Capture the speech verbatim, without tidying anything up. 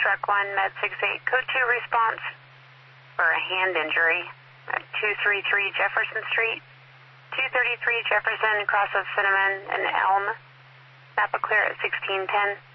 Truck one, Med six eight, Code two response for a hand injury at two thirty-three Jefferson Street, two thirty-three Jefferson, cross of Cinnamon and Elm. Napa clear at sixteen ten.